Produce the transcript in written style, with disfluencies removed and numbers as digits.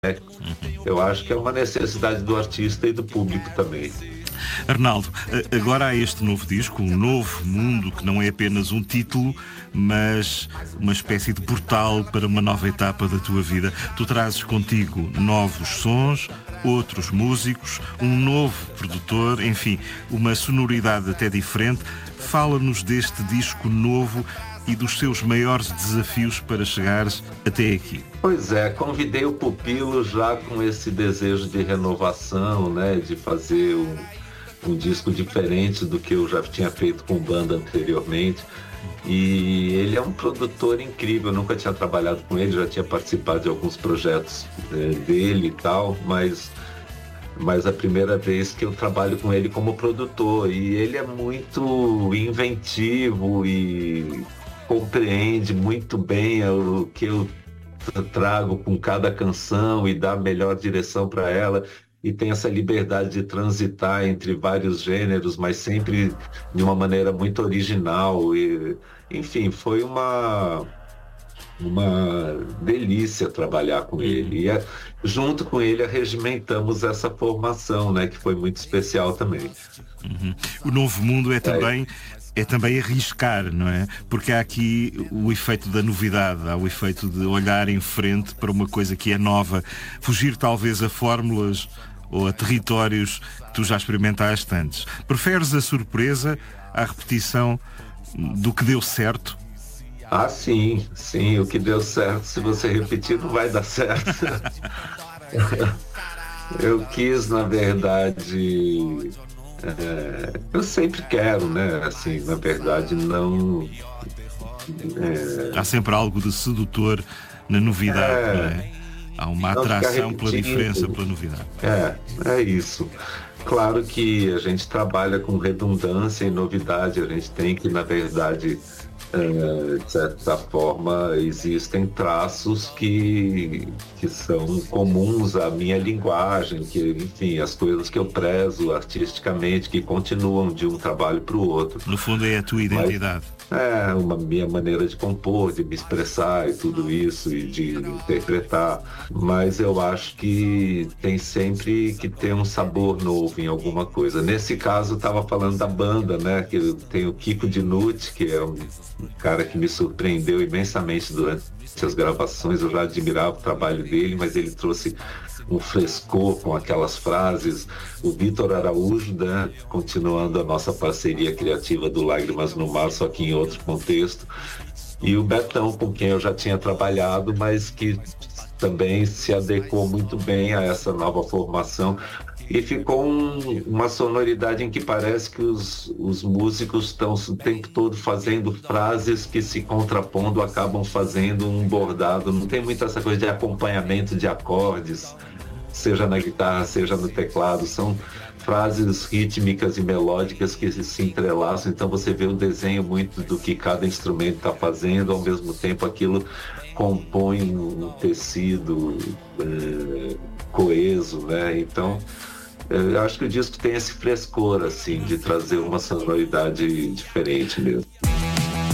Eu acho que é uma necessidade do artista e do público também. Arnaldo, agora há este novo disco, Um Novo Mundo, que não é apenas um título, mas uma espécie de portal para uma nova etapa da tua vida. Tu trazes contigo novos sons, outros músicos, um novo produtor, enfim, uma sonoridade até diferente. Fala-nos deste disco novo e dos seus maiores desafios para chegares até aqui. Pois é, convidei o Pupilo já com esse desejo de renovação, né, de fazer um disco diferente do que eu já tinha feito com banda anteriormente. E ele é um produtor incrível, eu nunca tinha trabalhado com ele, já tinha participado de alguns projetos dele e tal, mas a primeira vez que eu trabalho com ele como produtor. E ele é muito inventivo e compreende muito bem o que eu trago com cada canção e dá a melhor direção para ela. E tem essa liberdade de transitar entre vários gêneros, mas sempre de uma maneira muito original. E, enfim, foi uma delícia trabalhar com ele. E junto com ele regimentamos essa formação, né, que foi muito especial também. O Novo Mundo é também arriscar, não é? Porque há aqui o efeito da novidade, há o efeito de olhar em frente para uma coisa que é nova, fugir talvez a fórmulas ou a territórios que tu já experimentaste antes. Preferes a surpresa à repetição do que deu certo? Ah, sim, o que deu certo, se você repetir, não vai dar certo. Eu quis, na verdade, eu sempre quero, né? Assim, na verdade, não. Há sempre algo de sedutor na novidade, não é? Há uma atração pela diferença, pela novidade. É isso. Claro que a gente trabalha com redundância e novidade, a gente tem que, na verdade, de certa forma, existem traços que são comuns à minha linguagem, que, enfim, as coisas que eu prezo artisticamente, que continuam de um trabalho para o outro. No fundo é a tua identidade. Uma minha maneira de compor, de me expressar e tudo isso, e de interpretar. Mas eu acho que tem sempre que ter um sabor novo em alguma coisa. Nesse caso, eu estava falando da banda, né? Que tem o Kiko Dinucci, que é um cara que me surpreendeu imensamente durante as gravações. Eu já admirava o trabalho dele, mas ele trouxe um frescor com aquelas frases. O Vitor Araújo, né, continuando a nossa parceria criativa do Lágrimas no Mar, só que em outro contexto. E o Betão, com quem eu já tinha trabalhado, mas que também se adequou muito bem a essa nova formação. E ficou uma sonoridade em que parece que os músicos estão o tempo todo fazendo frases que, se contrapondo, acabam fazendo um bordado. Não tem muito essa coisa de acompanhamento de acordes, seja na guitarra, seja no teclado. São frases rítmicas e melódicas que se entrelaçam. Então você vê o desenho muito do que cada instrumento está fazendo, ao mesmo tempo aquilo compõe um tecido coeso, né? Então eu acho que o disco tem esse frescor, assim, de trazer uma sonoridade diferente mesmo.